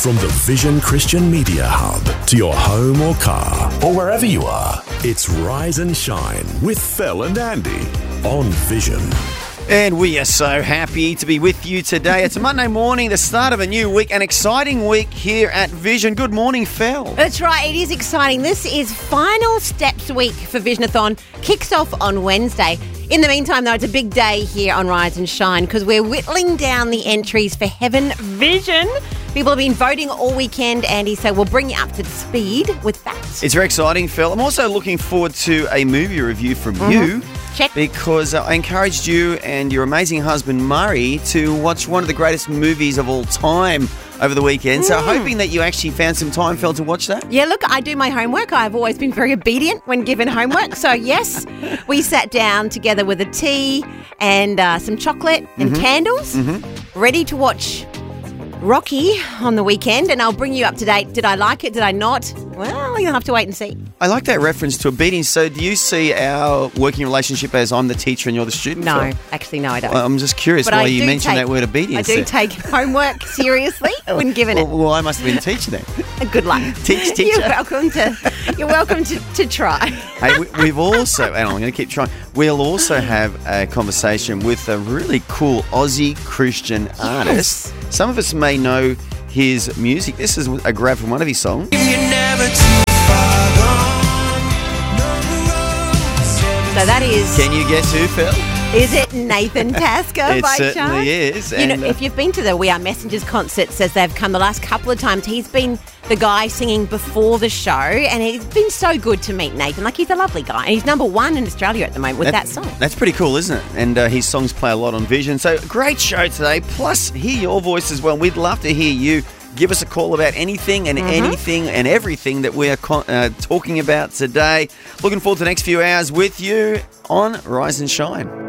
From the Vision Christian Media Hub to your home or car or wherever you are, it's Rise and Shine with Phil and Andy on Vision. And we are so happy to be with you today. It's a Monday morning, the start of a new week, an exciting week here at Vision. Good morning, Phil. That's right, it is exciting. This is final steps week for Visionathon. Kicks off on Wednesday. In the meantime, though, it's a big day here on Rise and Shine because we're whittling down the entries for Heaven Vision. People have been voting all weekend, Andy, so we'll bring you up to speed with that. It's very exciting, Phil. I'm also looking forward to a movie review from you. Check. Because I encouraged you and your amazing husband, Murray, to watch one of the greatest movies of all time over the weekend. So hoping that you actually found some time, Phil, to watch that. Yeah, look, I do my homework. I've always been very obedient when given homework. So, yes, we sat down together with a tea and some chocolate and candles, ready to watch Rocky on the weekend, and I'll bring you up to date. Did I like it? Did I not? Well, you'll have to wait and see. I like that reference to obedience. So do you see our working relationship as I'm the teacher and you're the student? No, Phil? actually, no, I don't. I'm just curious why you mentioned that word obedience. I do take homework seriously when given it. Well, I must have been teaching then. Good luck. Teacher. You're welcome to try. Hey, we've also, and I'm going to keep trying, we'll also have a conversation with a really cool Aussie Christian artist. Some of us may know his music. This is a grab from one of his songs. So that is... Can you guess who, Phil? Is it Nathan Tasker It by certainly chance? is. You know, if you've been to the We Are Messengers concerts as they've come the last couple of times, he's been the guy singing before the show, and it's been so good to meet Nathan. Like, he's a lovely guy, and he's number one in Australia at the moment with that song. That's pretty cool, isn't it? And his songs play a lot on Vision. So great show today. Plus, hear your voice as well. We'd love to hear you. Give us a call about anything and anything and everything that we are talking about today. Looking forward to the next few hours with you on Rise and Shine.